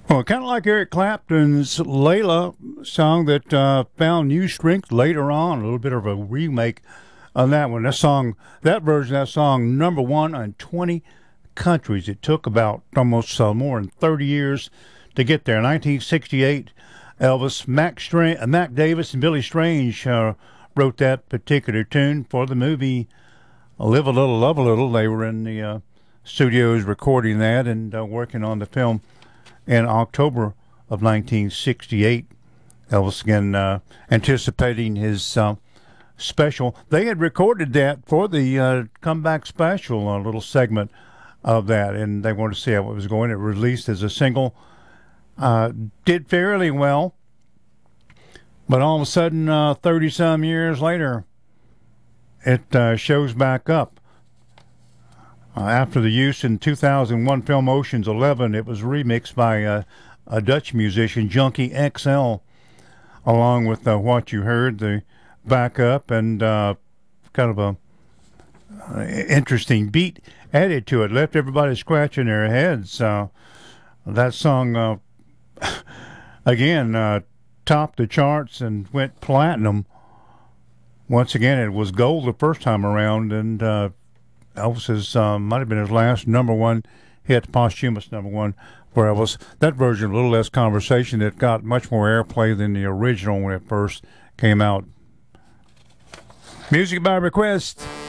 Well, kind of like Eric Clapton's Layla song that found new strength later on, a little bit of a remake on that one. That song, that version of that song, number one in 20 countries. It took about almost more than 30 years to get there. 1968, Elvis, Mac Davis, and Billy Strange wrote that particular tune for the movie Live a Little, Love a Little. They were in the studios recording that and working on the film in October of 1968. Elvis again anticipating his special. They had recorded that for the comeback special, a little segment of that, and they wanted to see how it was going. It released as a single, did fairly well, but all of a sudden, 30-some years later, it shows back up. After the use in 2001 film Ocean's 11, it was remixed by a Dutch musician, Junkie XL, along with what you heard, the backup, and kind of a interesting beat added to it. Left everybody scratching their heads. That song, again, topped the charts and went platinum. Once again, it was gold the first time around, and Elvis's might have been his last number one hit, posthumous number one for Elvis. That version, a little less conversation, it got much more airplay than the original when it first came out. Music by request.